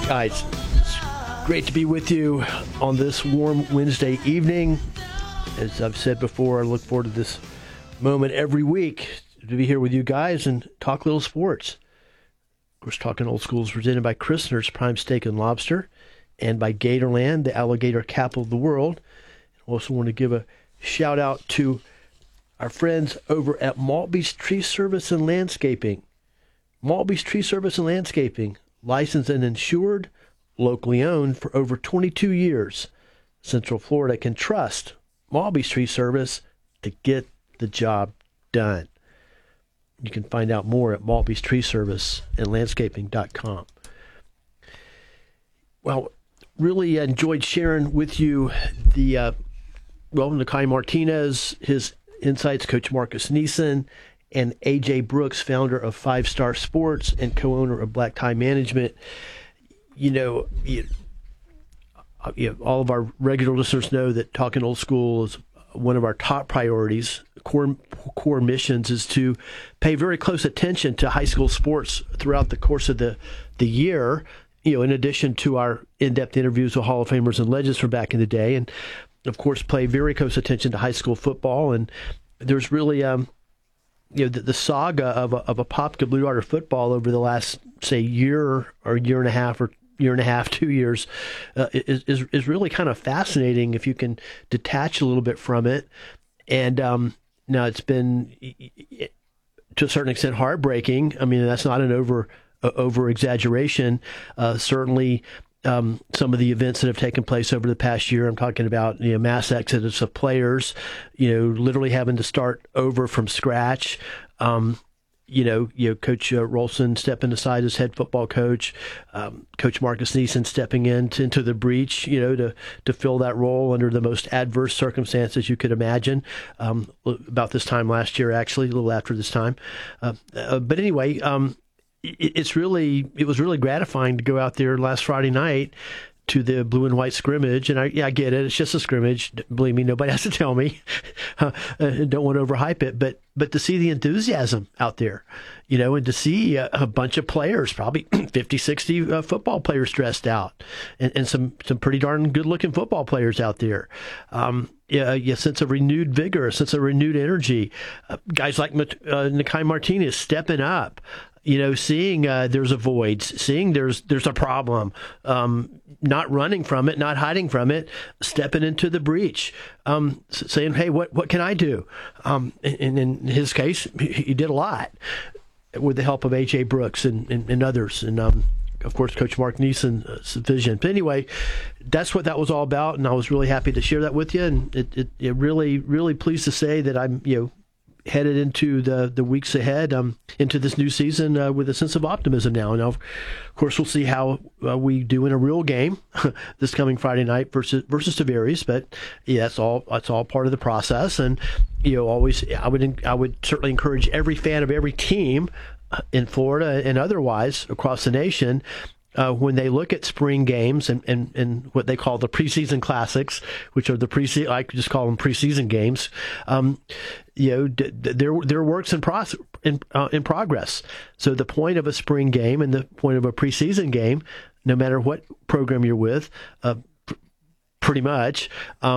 Guys, it's great to be with you on this warm Wednesday evening. As I've said before, I look forward to this moment every week to be here with you guys and talk little sports. Of course, Talking Old School is presented by Christner's Prime Steak and Lobster and by Gatorland, the alligator capital of the world. I also want to give a shout out to our friends over at Maltby's Tree Service and Landscaping. Maltby's Tree Service and Landscaping, licensed and insured, locally owned for over 22 years. Central Florida can trust Maltby's Tree Service to get the job done. You can find out more at Maltby's Tree Service and Landscaping.com. Well, really enjoyed sharing with you the Nakai Martinez, his insights, Coach Marcus Neeson, and A.J. Brooks, founder of 5 Star Sports and co-owner of Black Tie Management. All of our regular listeners know that Talking Old School is one of our top priorities. Core missions is to pay very close attention to high school sports throughout the course of the year, in addition to our in-depth interviews with Hall of Famers and legends from back in the day, and of course pay very close attention to high school football. And there's really the saga of a Popka Blue Darter football over the last, say, year or year and a half, 2 years, is really kind of fascinating if you can detach a little bit from it. And now it's been, to a certain extent, heartbreaking. I mean, that's not an over exaggeration. Certainly, some of the events that have taken place over the past year, I'm talking about mass exodus of players, literally having to start over from scratch. Coach Rolson stepping aside as head football coach, Coach Marcus Neeson stepping into the breach, to fill that role under the most adverse circumstances you could imagine. About this time last year, actually, a little after this time. But anyway, it was really gratifying to go out there last Friday night to the blue and white scrimmage. And I get it. It's just a scrimmage. Believe me, nobody has to tell me. Don't want to overhype it, but to see the enthusiasm out there, and to see a bunch of players, probably 50, 60 football players dressed out, and some pretty darn good looking football players out there. A sense of renewed vigor, a sense of renewed energy. Guys like Nakai Martinez stepping up, seeing there's a void, seeing there's a problem, not running from it, not hiding from it, stepping into the breach, saying, hey, what can I do? And in his case, he did a lot with the help of A.J. Brooks and others. And, of course, Coach Mark Neeson's vision. But anyway, that's what that was all about, and I was really happy to share that with you. And it really, really pleased to say that I'm, headed into the weeks ahead, into this new season with a sense of optimism now. And of course, we'll see how we do in a real game this coming Friday night versus Tavares. But yeah, that's all part of the process. And always, I would certainly encourage every fan of every team in Florida and otherwise across the nation, when they look at spring games and what they call the preseason classics, which are the preseason, I just call them preseason games, they're works in progress. So the point of a spring game and the point of a preseason game, no matter what program you're with, pretty much,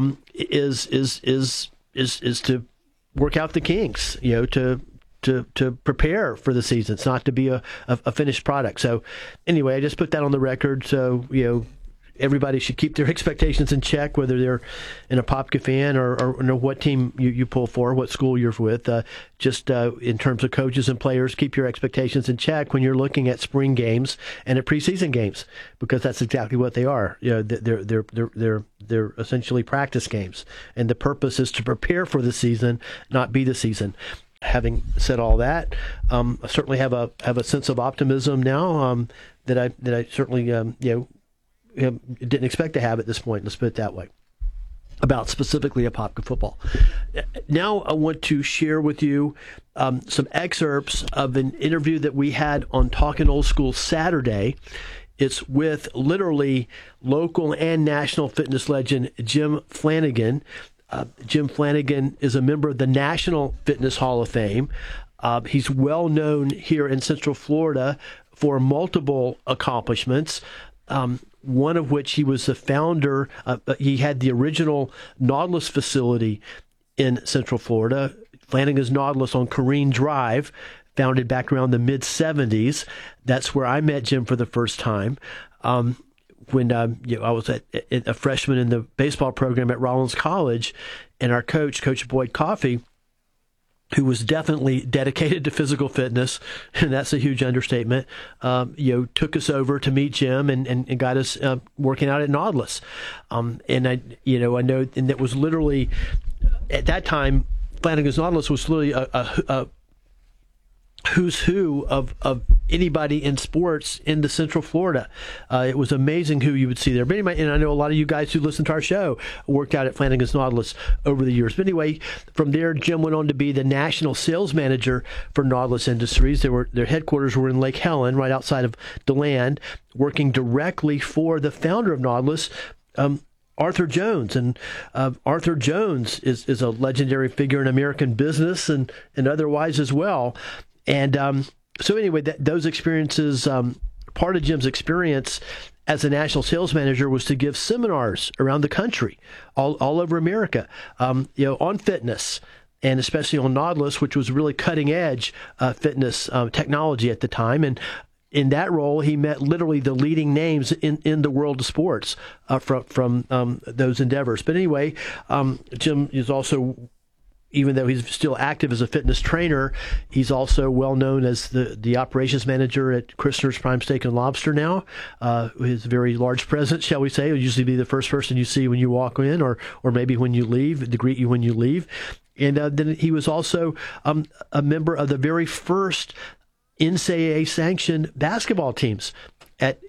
is to work out the kinks, to prepare for the season. It's not to be a finished product. So anyway, I just put that on the record. So, everybody should keep their expectations in check, whether they're in a Popka fan or what team you pull for, what school you're with. Just in terms of coaches and players, keep your expectations in check when you're looking at spring games and at preseason games, because that's exactly what they are. They're essentially practice games, and the purpose is to prepare for the season, not be the season. Having said all that, I certainly have a sense of optimism now that I certainly didn't expect to have at this point. Let's put it that way. About specifically a Popka football. Now I want to share with you some excerpts of an interview that we had on Talking Old School Saturday. It's with literally local and national fitness legend Jim Flanagan. Jim Flanagan is a member of the National Fitness Hall of Fame. He's well known here in Central Florida for multiple accomplishments. one of which he was the founder. He had the original Nautilus facility in Central Florida, Flanagan's Nautilus on Careen Drive, founded back around the mid-'70s. That's where I met Jim for the first time. When I was a freshman in the baseball program at Rollins College, and our Coach Boyd Coffey, who was definitely dedicated to physical fitness, and that's a huge understatement, took us over to meet Jim and got us working out at Nautilus. And I know, and it was literally, at that time, Flanagan's Nautilus was literally a who's who of anybody in sports into Central Florida. It was amazing who you would see there. But anyway, and I know a lot of you guys who listen to our show worked out at Flanagan's Nautilus over the years. But anyway, from there, Jim went on to be the national sales manager for Nautilus Industries. Their headquarters were in Lake Helen, right outside of DeLand, working directly for the founder of Nautilus, Arthur Jones. And Arthur Jones is a legendary figure in American business and otherwise as well. And so anyway, those experiences, part of Jim's experience as a national sales manager was to give seminars around the country, all over America, on fitness, and especially on Nautilus, which was really cutting edge fitness technology at the time. And in that role, he met literally the leading names in the world of sports from those endeavors. But anyway, Jim is also, even though he's still active as a fitness trainer, he's also well known as the operations manager at Christner's Prime Steak and Lobster now. His very large presence, shall we say. He'll usually be the first person you see when you walk in, or maybe when you leave, to greet you when you leave. And then he was also a member of the very first NCAA-sanctioned basketball team at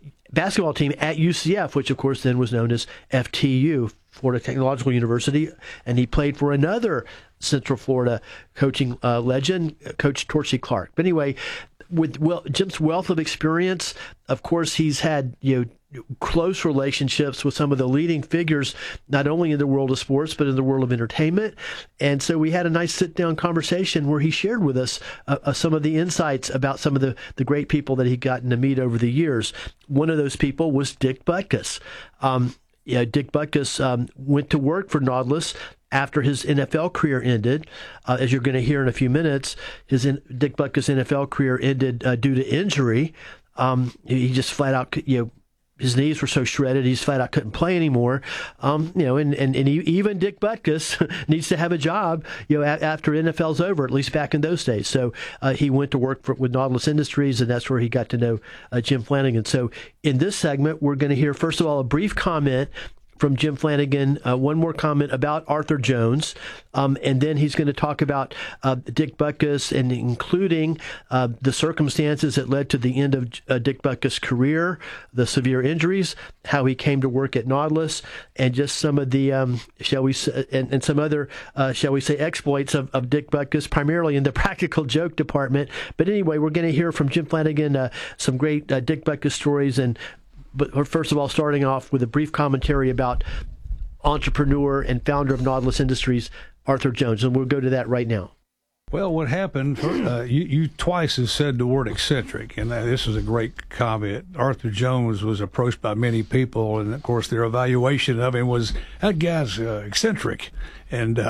UCF, which of course then was known as FTU, Florida Technological University, and he played for another Central Florida coaching legend, Coach Torchy Clark. But anyway, with Jim's wealth of experience, of course, he's had close relationships with some of the leading figures, not only in the world of sports, but in the world of entertainment. And so we had a nice sit-down conversation where he shared with us some of the insights about some of the great people that he'd gotten to meet over the years. One of those people was Dick Butkus. Dick Butkus went to work for Nautilus after his NFL career ended. As you're going to hear in a few minutes, Dick Butkus' NFL career ended due to injury. He just flat out, his knees were so shredded, he just flat out couldn't play anymore. And even Dick Butkus needs to have a job, after NFL's over, at least back in those days. So he went to work with Nautilus Industries, and that's where he got to know Jim Flanagan. So in this segment, we're going to hear, first of all, a brief comment from Jim Flanagan, one more comment about Arthur Jones, and then he's going to talk about Dick Butkus, and including the circumstances that led to the end of Dick Butkus' career, the severe injuries, how he came to work at Nautilus, and just some of the, and some other, exploits of Dick Butkus, primarily in the practical joke department. But anyway, we're going to hear from Jim Flanagan some great Dick Butkus stories, but first of all, starting off with a brief commentary about entrepreneur and founder of Nautilus Industries, Arthur Jones. And we'll go to that right now. Well, what happened, you twice have said the word eccentric, and this is a great comment. Arthur Jones was approached by many people, and of course their evaluation of him was, that guy's eccentric. And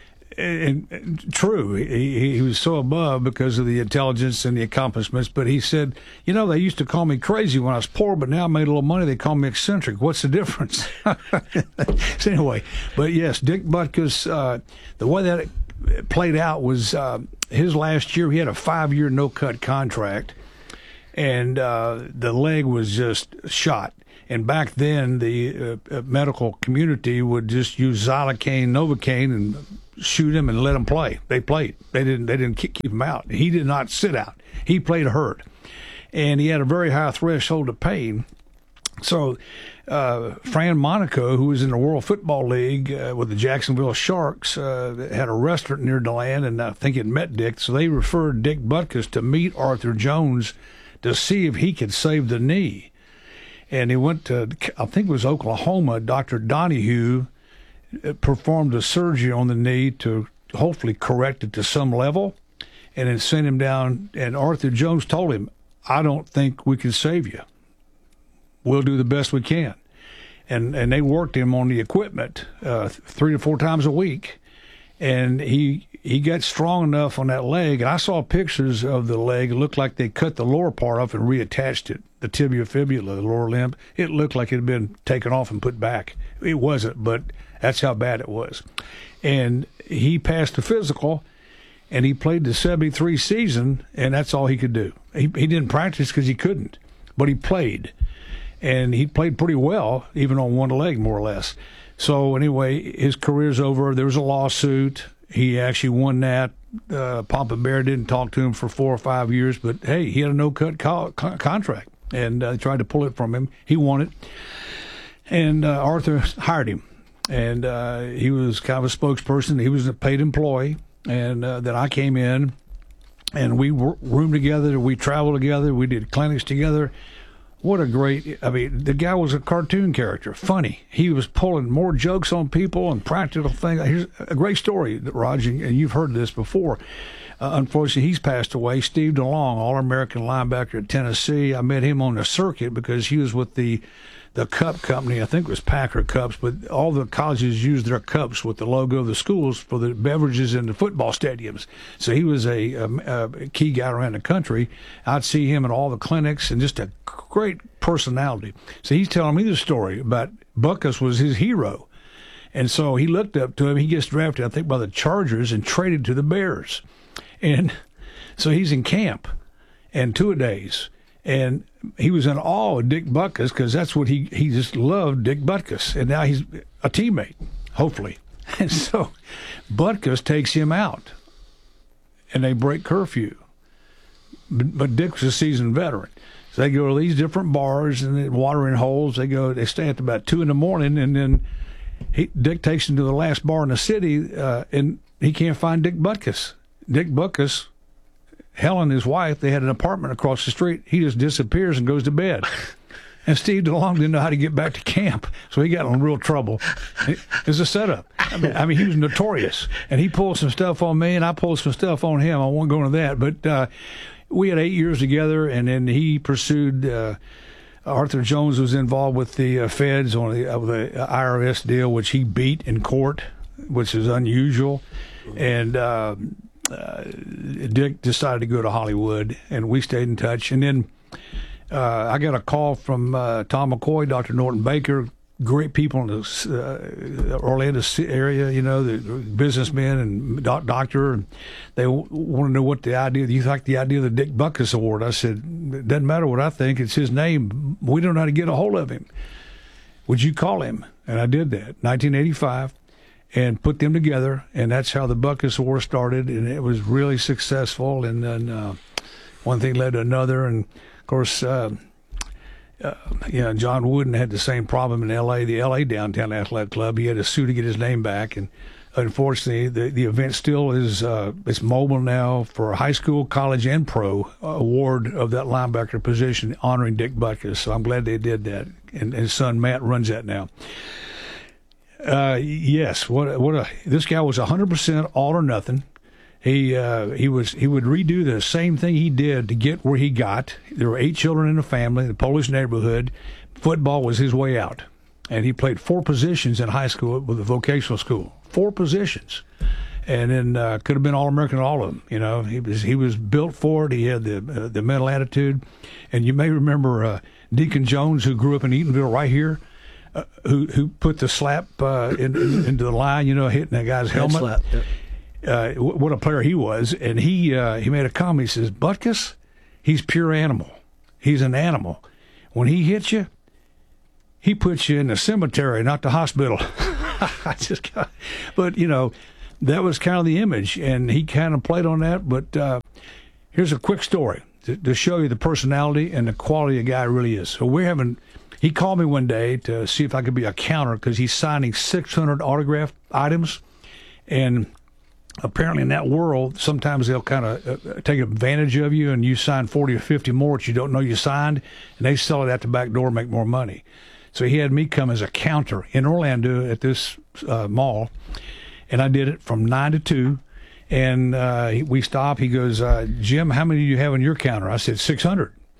true, he was so above because of the intelligence and the accomplishments. But he said, they used to call me crazy when I was poor, but now I made a little money, they call me eccentric. What's the difference? So anyway, but yes, Dick Butkus, the way that it played out was his last year, he had a 5-year no-cut contract, and the leg was just shot. And back then, the medical community would just use Xylocaine, Novocaine, and shoot him and let him play. They played. They didn't keep him out. He did not sit out. He played hurt, and he had a very high threshold of pain. So Fran Monaco, who was in the World Football League with the Jacksonville Sharks, had a restaurant near DeLand, and I think it met Dick. So they referred Dick Butkus to meet Arthur Jones to see if he could save the knee. And he went to, I think it was Oklahoma. Dr. Donahue performed a surgery on the knee to hopefully correct it to some level, and then sent him down. And Arthur Jones told him, I don't think we can save you. we'll do the best we can. And they worked him on the equipment 3 to 4 times a week. And he got strong enough on that leg. And I saw pictures of the leg. It looked like they cut the lower part off and reattached it, the tibia fibula, the lower limb. It looked like it had been taken off and put back. It wasn't, but that's how bad it was. And he passed the physical, and he played the 73 season, and that's all he could do. He didn't practice because he couldn't, but he played. And he played pretty well, even on one leg, more or less. So anyway, his career's over. There was a lawsuit. He actually won that. Papa Bear didn't talk to him for 4 or 5 years, but hey, he had a no-cut contract, and they tried to pull it from him. He won it, and Arthur hired him, and he was kind of a spokesperson. He was a paid employee, and then I came in, and we roomed together. We traveled together. We did clinics together. What a great, I mean, the guy was a cartoon character, funny. He was pulling more jokes on people and practical things. Here's a great story, Raj, and you've heard this before. Unfortunately, he's passed away. Steve DeLong, All-American linebacker at Tennessee. I met him on the circuit because he was with the cup company. I think it was Packer Cups, but all the colleges used their cups with the logo of the schools for the beverages in the football stadiums. So he was a key guy around the country. I'd see him at all the clinics, and just a great personality. So he's telling me the story about Butkus was his hero. And so he looked up to him. He gets drafted, I think, by the Chargers and traded to the Bears. And so he's in camp and 2-a-days. And he was in awe of Dick Butkus because that's what he just loved, Dick Butkus. And now he's a teammate, hopefully. And so Butkus takes him out, and they break curfew. But Dick's a seasoned veteran. So they go to these different bars and watering holes. They stay at about 2 a.m, and then Dick takes him to the last bar in the city, and he can't find Dick Butkus. Dick Butkus, Helen, his wife, they had an apartment across the street. He just disappears and goes to bed. And Steve DeLong didn't know how to get back to camp, so he got in real trouble. It was a setup. I mean, he was notorious. And he pulled some stuff on me, and I pulled some stuff on him. I won't go into that. But we had 8 years together, and then he pursued Arthur Jones was involved with the feds on the IRS deal, which he beat in court, which is unusual. And Dick decided to go to Hollywood, and we stayed in touch. And then I got a call from Tom McCoy, Dr. Norton Baker, great people in the Orlando area, you know, the businessmen and doctor. And they want to know what the idea, do you like the idea of the Dick Butkus Award? I said, it doesn't matter what I think. It's his name. We don't know how to get a hold of him. Would you call him? And I did that, 1985. And put them together, and that's how the Butkus War started, and it was really successful. And then one thing led to another, and of course, John Wooden had the same problem in L.A., the L.A. Downtown Athletic Club. He had to sue to get his name back, and unfortunately, the event still is it's mobile now for high school, college, and pro award of that linebacker position honoring Dick Butkus. So I'm glad they did that, and his son Matt runs that now. Yes, this guy was 100% all or nothing. He would redo the same thing he did to get where he got. There were 8 children in the family, the Polish neighborhood. Football was his way out, and he played 4 positions in high school with a vocational school. 4 positions, and then could have been All-American in all of them. You know, he was built for it. He had the mental attitude, and you may remember Deacon Jones, who grew up in Eatonville, right here. Who put the slap into the line, you know, hitting that guy's helmet. Slap, yep. What a player he was. And he made a comment. He says, Butkus, he's pure animal. He's an animal. When he hits you, he puts you in the cemetery, not the hospital. But, you know, that was kind of the image. And he kind of played on that. But here's a quick story to show you the personality and the quality of guy really is. So he called me one day to see if I could be a counter because he's signing 600 autographed items. And apparently in that world, sometimes they'll kind of take advantage of you, and you sign 40 or 50 more that you don't know you signed, and they sell it out the back door and make more money. So he had me come as a counter in Orlando at this mall, and I did it from 9 to 2. And we stopped. He goes, Jim, how many do you have on your counter? I said, 600.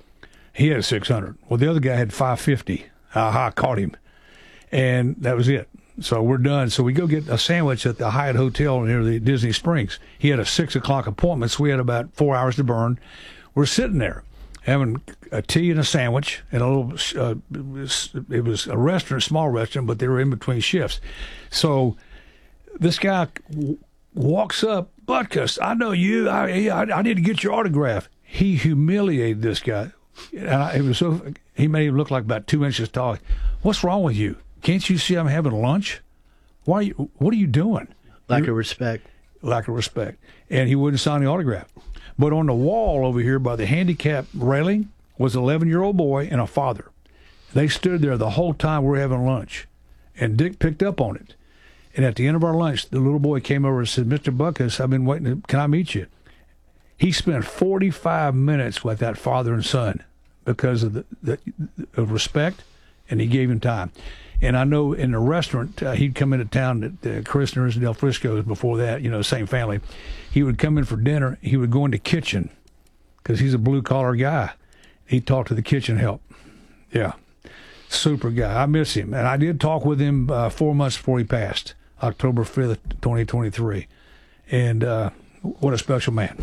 He had 600. Well, the other guy had 550. I caught him. And that was it. So we're done. So we go get a sandwich at the Hyatt Hotel near the Disney Springs. He had a 6 o'clock appointment, so we had about 4 hours to burn. We're sitting there having a tea and a sandwich and a little, it was a restaurant, small restaurant, but they were in between shifts. So this guy walks up, Butkus, I know you. I need to get your autograph. He humiliated this guy. And it was so, he made him look like about 2 inches tall. What's wrong with you? Can't you see I'm having lunch? What are you doing? Lack of respect. Lack of respect. And he wouldn't sign the autograph. But on the wall over here by the handicap railing was an 11-year-old boy and a father. They stood there the whole time we were having lunch. And Dick picked up on it. And at the end of our lunch, the little boy came over and said, Mr. Butkus, I've been waiting. Can I meet you? He spent 45 minutes with that father and son because of the respect, and he gave him time. And I know in the restaurant, he'd come into town at Christner's and Del Frisco's before that, same family. He would come in for dinner. He would go in the kitchen because he's a blue-collar guy. He'd talk to the kitchen help. Yeah, super guy. I miss him. And I did talk with him 4 months before he passed, October 5th, 2023. And what a special man.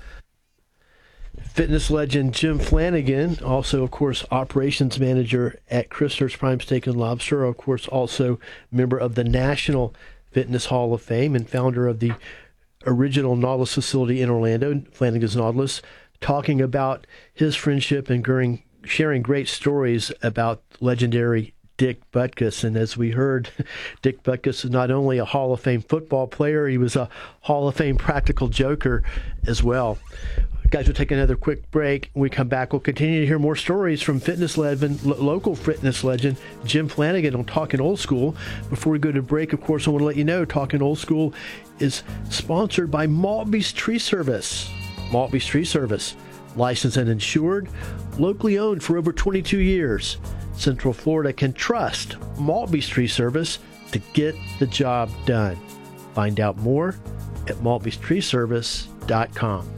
Fitness legend Jim Flanagan, also, of course, operations manager at Christner's Prime Steak and Lobster, of course, also member of the National Fitness Hall of Fame and founder of the original Nautilus facility in Orlando, Flanagan's Nautilus, talking about his friendship and sharing great stories about legendary Dick Butkus. And as we heard, Dick Butkus is not only a Hall of Fame football player, he was a Hall of Fame practical joker as well. Guys, we'll take another quick break. When we come back, we'll continue to hear more stories from local fitness legend Jim Flanagan on Talking Old School. Before we go to break, of course, I want to let you know Talking Old School is sponsored by Maltby's Tree Service. Maltby's Tree Service, licensed and insured, locally owned for over 22 years. Central Florida can trust Maltby's Tree Service to get the job done. Find out more at maltbystreeservice.com.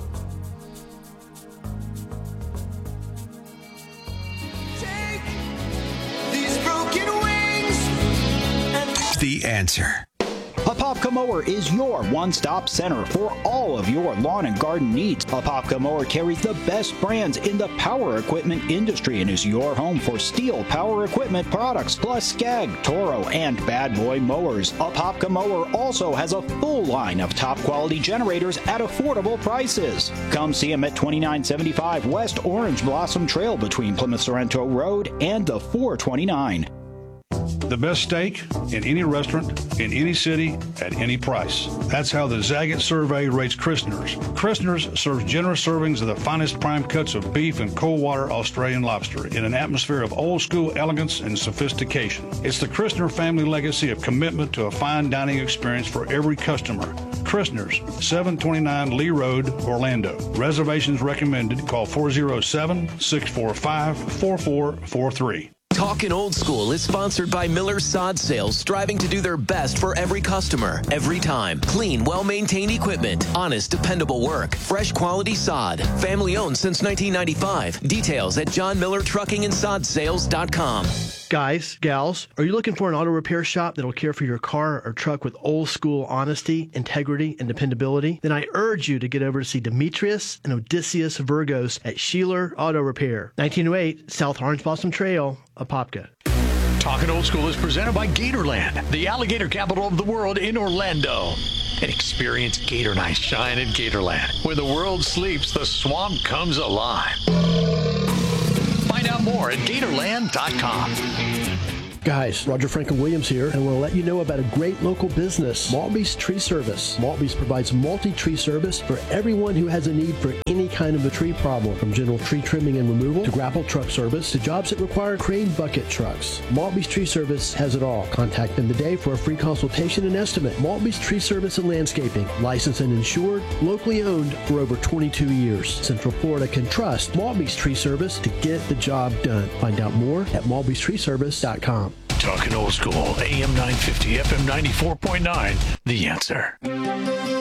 The Answer. Apopka Mower is your one-stop center for all of your lawn and garden needs. Apopka Mower carries the best brands in the power equipment industry and is your home for Steel power equipment products, plus Skag, Toro, and Bad Boy mowers. Apopka Mower also has a full line of top-quality generators at affordable prices. Come see them at 2975 West Orange Blossom Trail between Plymouth Sorrento Road and the 429. The best steak in any restaurant, in any city, at any price. That's how the Zagat survey rates Christner's. Christner's serves generous servings of the finest prime cuts of beef and cold-water Australian lobster in an atmosphere of old-school elegance and sophistication. It's the Christner family legacy of commitment to a fine dining experience for every customer. Christner's, 729 Lee Road, Orlando. Reservations recommended. Call 407-645-4443. Talkin' Old School is sponsored by Miller Sod Sales, striving to do their best for every customer, every time. Clean, well-maintained equipment, honest, dependable work, fresh quality sod. Family owned since 1995. Details at johnmillertruckingandsodSales.com. Guys, gals, are you looking for an auto repair shop that'll care for your car or truck with old school honesty, integrity, and dependability? Then I urge you to get over to see Demetrius and Odysseus Virgos at Sheeler Auto Repair, 1908 South Orange Blossom Trail, Apopka. Talking Old School is presented by Gatorland, the alligator capital of the world in Orlando. And experience Gator Night shine in Gatorland. When the world sleeps, the swamp comes alive. Find out more at Gatorland.com. Guys, Roger Franklin Williams here, and we'll let you know about a great local business, Maltby's Tree Service. Maltby's provides multi-tree service for everyone who has a need for any kind of a tree problem, from general tree trimming and removal to grapple truck service to jobs that require crane bucket trucks. Maltby's Tree Service has it all. Contact them today for a free consultation and estimate. Maltby's Tree Service and Landscaping, licensed and insured, locally owned for over 22 years. Central Florida can trust Maltby's Tree Service to get the job done. Find out more at maltbystreeservice.com. Talking Old School, AM 950, FM 94.9, The Answer.